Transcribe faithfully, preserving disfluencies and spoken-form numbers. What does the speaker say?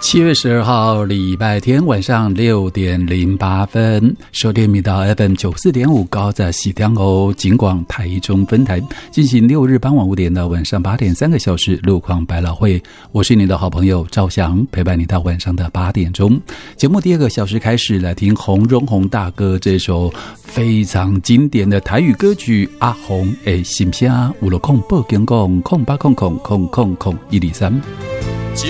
七月十二号礼拜天晚上六点零八分，收听频道 F M 九四点五高在西江欧景广台中分台进行六日傍晚五点到晚上八点三个小时路况百老汇，我是你的好朋友赵翔，陪伴你到晚上的八点钟。节目第二个小时开始，来听洪荣宏大哥这首非常经典的台语歌曲《阿红的心声》，有了空报警讲空八空空空空空一二三。